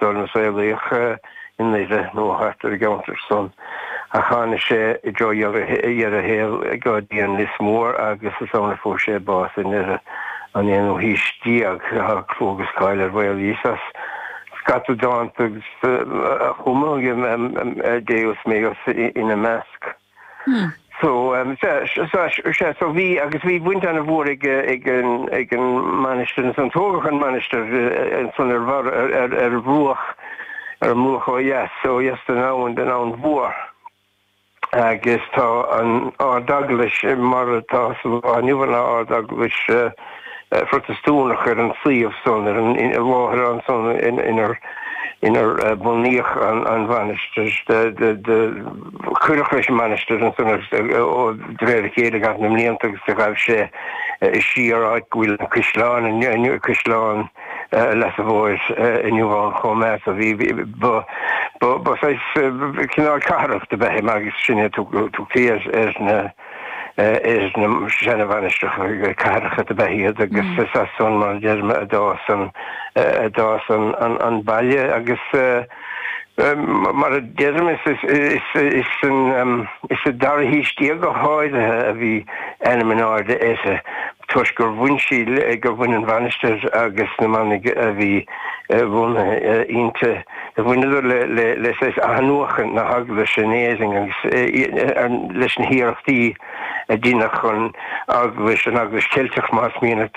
stal na saoíoch in léide nó hartar gauntar son. A chána sé I dro ar a héal gádaíon lis mór agus is ána fór sé bás in an éanú hístíag a clógus cáil ar bhil ísas. Scatú dáanta a chuma déos méos ina measc. So so vi agus vi buint an bhór ag an manister an tógachan manister son ar bhuach ar múch ó yes so yes den an bhór agus tá an ardaglis mar tá aniuhan ardaglis protestúnach ar an síomh son ar an bháthir an son inar buníoch an bhanisters de chuireach leis manisters an son ó dréir chéad gat na mlíontas sa gaibh sé síarráid bhfuil an Crisláin an Crisláin les a bhóir inniuháin chomé a bhí cinál carach de bheith agus sinne tú tías na sena bhanisteach carcha a bheithiad agus son mar dearma a dás an bailile agus mar a dearma is a dar híistí go háide a bhí enimináide is tuis gur bhainsií gur bhain an bhanister agus na mannig a bhí bhna ínte a bhainidir le anúchan na hagla sinnéing agus leis an hiíochtaí a dtíine chun agus an agus ceilteach más míad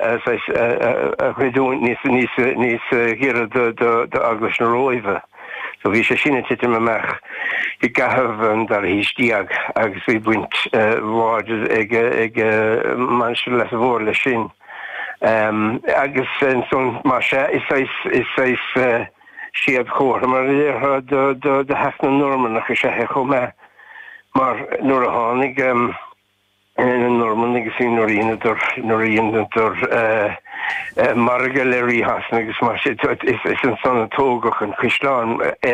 a chuidún níos hir de agus na roimhe. So bhí sé sinne tiite meach I gahabh an dar híistíag agus bhí buint bhád ag mansir leis a bhór le sin. Agus son mar sé is siad chóir mar léirtha de heithna normanach is sé chomé mar nuair a tháinig in norman agus í noríonidir marga leirí hasna agus mar sé is an son tógach an Crisláin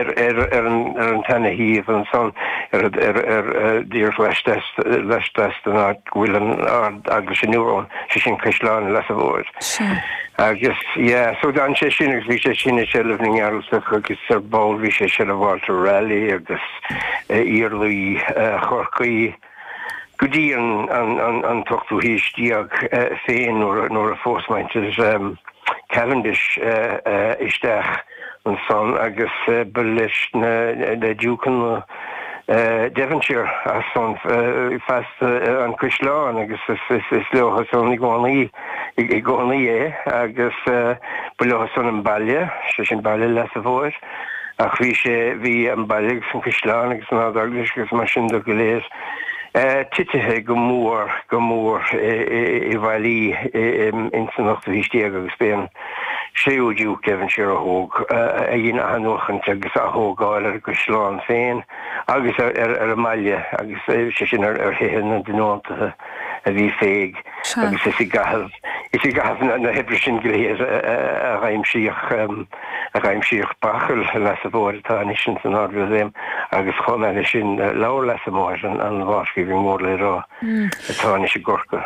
an tanna híomh an son dír leis an bhfuil an agus sin nuúrán sé sin Crisláin leis a bhór. Agus so dan sé sin agus bhí sé sinna selefning arúsach agus ar báil bhí sé se a bháltar rally agus íorlaí chorcaí Gudí an tochtú híistíag féin nóair a fósmaintes Cavendish isteach an son agus belis na dúcan Devonshire as son fast an Crisláin agus is leochas son I gcónaí agus belochas son an bailile sé sin bailile leis a bhóir ach bhí an bailile san Crisláin agus an ádaglis agus mar sin do go léir. Titithe go mór I bhailí in san nachta híistíag agus béan séúdú Devonshire a thóg a dhéine anúchan agus a thógáil ar Crisláin féin agus ar a maile agus sé sin ar héan an dunátathe a bhí féig agus is I gahabh na hebre sin gléir a raimsíoch bachel leis a bhór atá sin san ádra agus chomé sin leir leis a mór an bhásci bhí mór le rá atá sé gorca.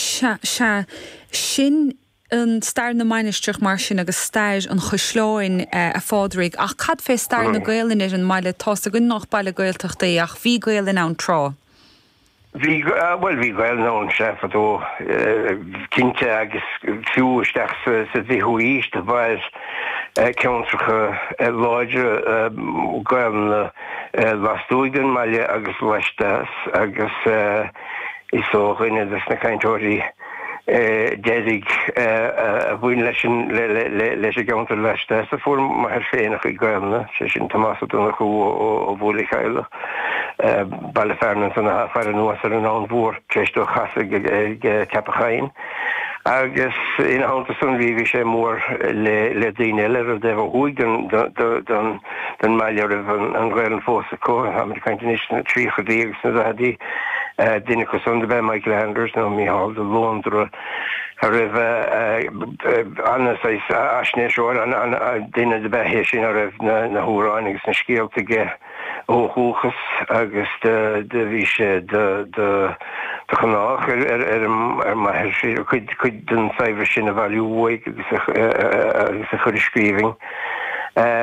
Sin an stair na mainisteach mar sin agus stair an Crisláin a fádraigh ach cad fé stair na Gaelin an maile tásta gon nach baile Gaeltachtaí ach bhí Gaelin an trá. Bhí gael ná sefadó cinnte agus fiúisteach sa bhíhuaíist a bhair ceantracha láide gael na lasúigan maile agus leistas agus is ó chuine na caintóirí dédig a bhuiin leis a gauntar leistas a fór mar féinach I gaelna sé sin Tomásúna chu ó bhla chaile. Ballefernan san a fer an nuas ar an bhór tréistú chasig cepachain. Agus in hánta san bhí sé mór le daine eile a bh thuig den maiile an ghail an fósa có ha caintenis na trí chodíagus na dí duine go sun de bheith Michael Anders nó mí hall de Londra a raibh anna asnéisiúir an duine de bheith hé sin a raibh na húráin agus na scéaltaige óchúchas agus de bhí sé de chanách ar maithir sé chuid den saibhir sin a bhailú uaig agus a chuir scríbing.